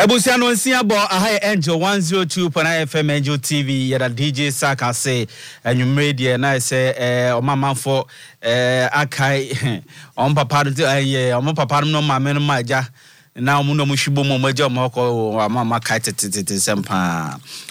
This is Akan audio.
Ebusiano Nsiabo Ahai Angel 102.9 FM Angel TV yada DJ Saka say media na say omama for akai on papa on papa no mama no maja na omu no mushibo mo maja mo ko mama kai tete sempa